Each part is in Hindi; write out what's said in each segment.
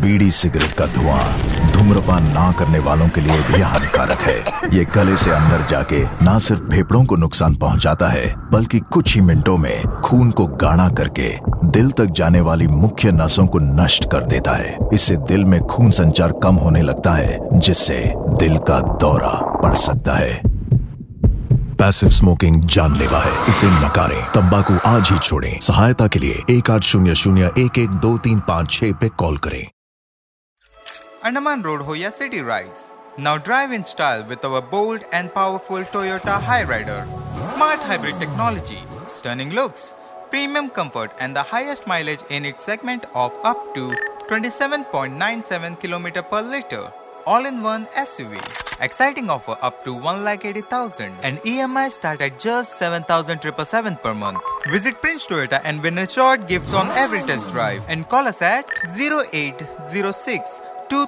बीड़ी सिगरेट का धुआं धूम्रपान ना करने वालों के लिए भी हानिकारक है। ये गले से अंदर जाके ना सिर्फ फेफड़ों को नुकसान पहुंचाता है, बल्कि कुछ ही मिनटों में खून को गाढ़ा करके दिल तक जाने वाली मुख्य नसों को नष्ट कर देता है। इससे दिल में खून संचार कम होने लगता है, जिससे दिल का दौरा पड़ सकता है। पैसिव स्मोकिंग जानलेवा है, इसे नकारें। तंबाकू आज ही छोड़ें। सहायता के लिए 1800-112356 पे कॉल करें। Andaman Road Hoya City Rides. Now drive in style with our bold and powerful Toyota Hyryder. Smart hybrid technology, stunning looks, premium comfort and the highest mileage in its segment of up to 27.97 km per liter. All-in-one SUV. Exciting offer up to 1,80,000 and EMI start at just 7,777 per month. Visit Prince Toyota and win assured gifts on every test drive and call us at 0806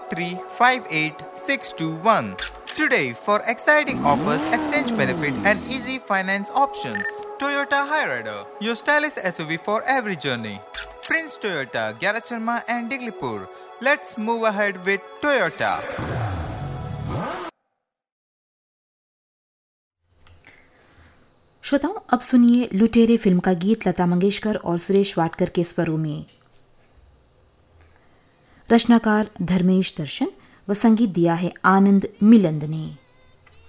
2358621 today for exciting offers, exchange benefit and easy finance options. Toyota Hyryder, your stylish SUV for every journey. Prince Toyota, Gyaracharma and Diglipur. Let's move ahead with Toyota. श्रोताओं, अब सुनिए लुटेरे फिल्म का गीत लता मंगेशकर और सुरेश वाडकर के स्वरों में। रचनाकार धर्मेश दर्शन व संगीत दिया है आनंद मिलंद ने।